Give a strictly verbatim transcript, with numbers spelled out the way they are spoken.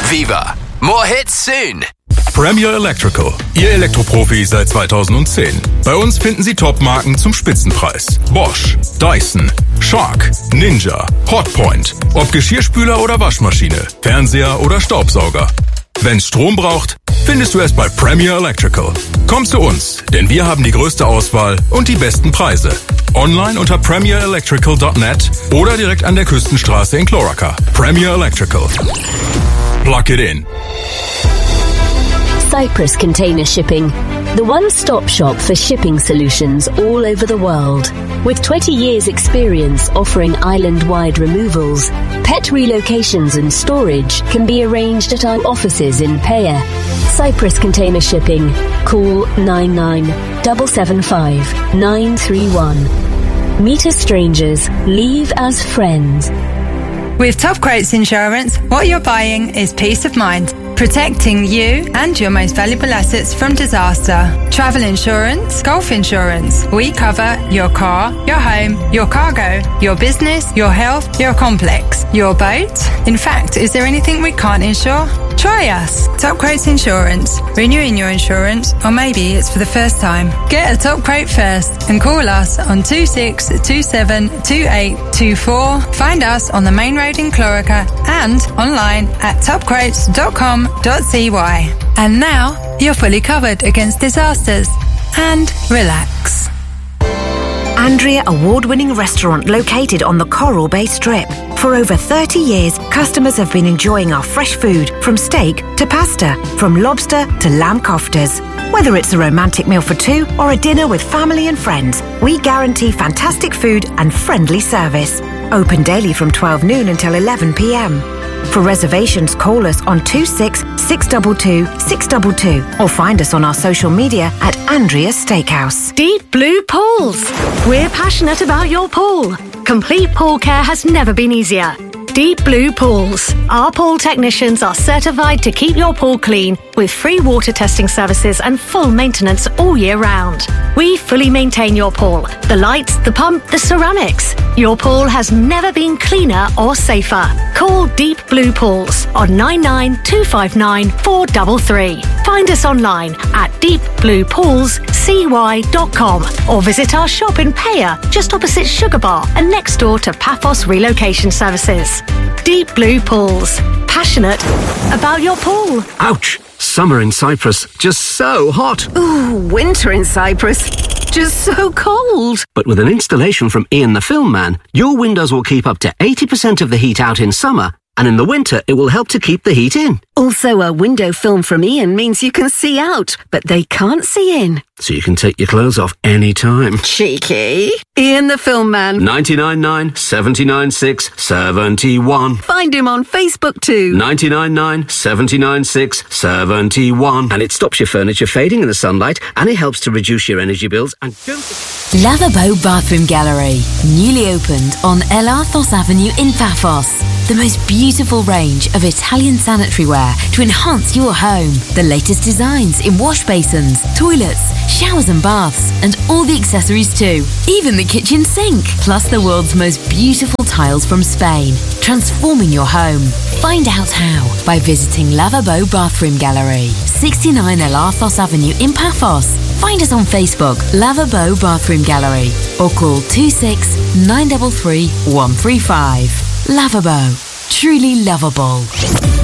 Viva. More hits soon. Premier Electrical. Ihr Elektroprofi seit zweitausendzehn. Bei uns finden Sie Top-Marken zum Spitzenpreis. Bosch, Dyson, Shark, Ninja, Hotpoint. Ob Geschirrspüler oder Waschmaschine, Fernseher oder Staubsauger. Wenn's Strom braucht, findest du es bei Premier Electrical. Komm zu uns, denn wir haben die größte Auswahl und die besten Preise. Online unter premier electrical dot net oder direkt an der Küstenstraße in Cloraca. Premier Electrical. Plug it in. Cyprus Container Shipping, the one-stop shop for shipping solutions all over the world. With twenty years experience offering island-wide removals, pet relocations and storage can be arranged at our offices in Paya. Cyprus Container Shipping. Call nine nine seven seven five nine three one. Meet as strangers, leave as friends. With Top Quotes Insurance, what you're buying is peace of mind, protecting you and your most valuable assets from disaster. Travel insurance, golf insurance. We cover your car, your home, your cargo, your business, your health, your complex, your boat. In fact, is there anything we can't insure? Try us. Top Quotes Insurance. Renewing your insurance, or maybe it's for the first time. Get a top quote first and call us on two six two seven two eight two four. Find us on the main road in Cloraca and online at top quotes dot com dot c y. And now you're fully covered against disasters. And relax. Andrea award-winning restaurant located on the Coral Bay Strip. For over thirty years, customers have been enjoying our fresh food, from steak to pasta, from lobster to lamb koftas. Whether it's a romantic meal for two or a dinner with family and friends, we guarantee fantastic food and friendly service. Open daily from twelve noon until eleven p m. For reservations, call us on two six six two two six two two or find us on our social media at Andrea's Steakhouse. Deep Blue Pools. We're passionate about your pool. Complete pool care has never been easier. Deep Blue Pools. Our pool technicians are certified to keep your pool clean with free water testing services and full maintenance all year round. We fully maintain your pool. The lights, the pump, the ceramics. Your pool has never been cleaner or safer. Call Deep Blue Pools on nine nine two five nine four three three. Find us online at deep blue pools c y dot com or visit our shop in Paya, just opposite Sugar Bar and next door to Paphos Relocation Services. Deep Blue Pools. Passionate about your pool. Ouch! Summer in Cyprus, just so hot. Ooh, winter in Cyprus, just so cold. But with an installation from Ian the Film Man, your windows will keep up to eighty percent of the heat out in summer, and in the winter it will help to keep the heat in. Also, a window film from Ian means you can see out, but they can't see in. So you can take your clothes off any time. Cheeky. Ian the Film Man. nine nine nine, seven nine six, seven one. Find him on Facebook too. nine nine nine, seven nine six, seven one. And it stops your furniture fading in the sunlight, and it helps to reduce your energy bills. And don't... Lavabo Bathroom Gallery. Newly opened on Elathos Avenue in Paphos. The most beautiful range of Italian sanitary ware to enhance your home. The latest designs in wash basins, toilets, showers and baths, and all the accessories too. Even the kitchen sink. Plus the world's most beautiful tiles from Spain. Transforming your home. Find out how by visiting Lavabo Bathroom Gallery, sixty-nine Elathos Avenue in Paphos. Find us on Facebook, Lavabo Bathroom Gallery, or call two six nine three three one three five. Lavabo. Truly lovable.